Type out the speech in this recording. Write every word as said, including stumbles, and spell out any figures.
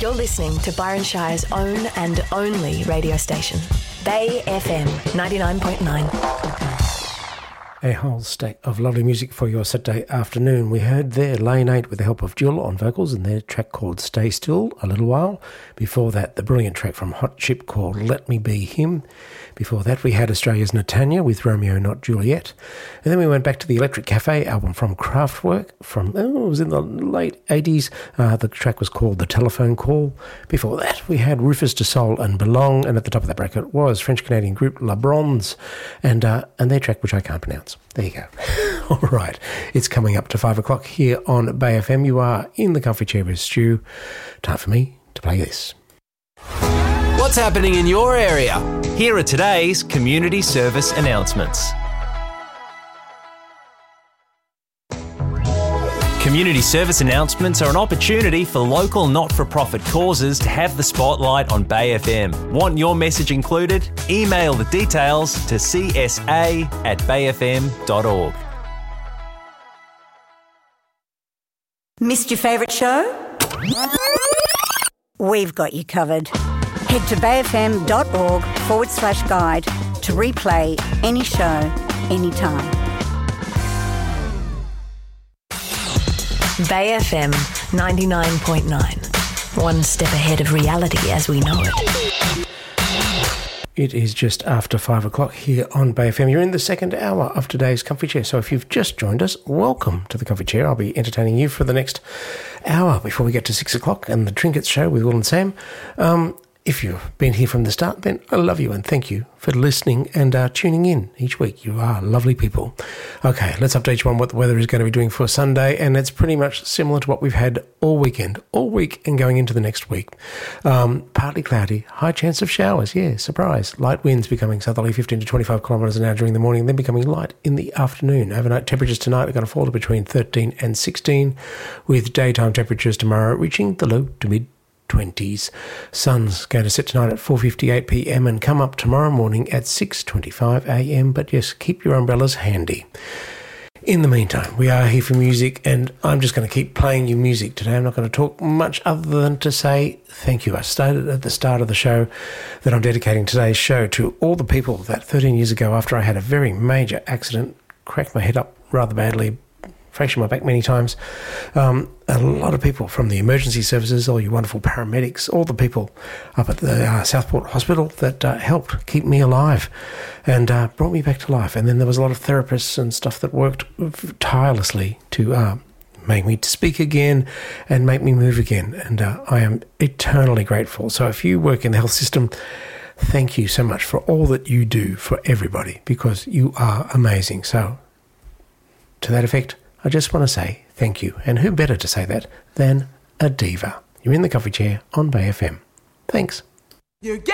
You're listening to Byron Shire's own and only radio station, Bay F M ninety-nine point nine. A whole stack of lovely music for your Saturday afternoon. We heard there Lane eight with the help of Jill on vocals and their track called Stay Still, A Little While. Before that, the brilliant track from Hot Chip called Let Me Be Him. Before that, we had Australia's Natanya with Romeo Not Juliet. And then we went back to the Electric Cafe album from Kraftwerk from, oh, it was in the late eighties. Uh, the track was called The Telephone Call. Before that, we had Rufus Du Sol and Belong. And at the top of that bracket was French-Canadian group La Bronze and, uh, and their track, which I can't pronounce. There you go. All right. It's coming up to five o'clock here on Bay F M. You are in the comfy chair with Stu. Time for me to play this. What's happening in your area? Here are today's community service announcements. Community service announcements are an opportunity for local not-for-profit causes to have the spotlight on Bay F M. Want your message included? Email the details to c s a at bay f m dot org. Missed your favourite show? We've got you covered. Head to bayfm.org forward slash guide to replay any show, anytime. Bay F M ninety-nine point nine. One step ahead of reality as we know it. It is just after five o'clock here on Bay F M. You're in the second hour of today's Comfy Chair. So if you've just joined us, welcome to the Comfy Chair. I'll be entertaining you for the next hour before we get to six o'clock and the Trinkets Show with Will and Sam. Um, if you've been here from the start, then I love you and thank you for listening and uh, tuning in each week. You are lovely people. Okay, let's update you on what the weather is going to be doing for Sunday, and it's pretty much similar to what we've had all weekend, all week and going into the next week. Um, partly cloudy, high chance of showers, yeah, surprise. Light winds becoming southerly fifteen to twenty-five kilometres an hour during the morning, then becoming light in the afternoon. Overnight temperatures tonight are going to fall to between thirteen and sixteen, with daytime temperatures tomorrow reaching the low to mid twenties. Sun's going to set tonight at four fifty-eight p m and come up tomorrow morning at six twenty-five a m, but yes, keep your umbrellas handy. In the meantime, we are here for music, and I'm just going to keep playing you music today. I'm not going to talk much other than to say thank you. I stated at the start of the show that I'm dedicating today's show to all the people that thirteen years ago, after I had a very major accident, cracked my head up rather badly, fractured my back many times. Um, a lot of people from the emergency services, all you wonderful paramedics, all the people up at the uh, Southport Hospital that uh, helped keep me alive and uh, brought me back to life. And then there was a lot of therapists and stuff that worked tirelessly to uh, make me speak again and make me move again. And uh, I am eternally grateful. So if you work in the health system, thank you so much for all that you do for everybody, because you are amazing. So to that effect, I just want to say thank you. And who better to say that than a diva? You're in the Coffee Chair on Bay F M. Thanks. You get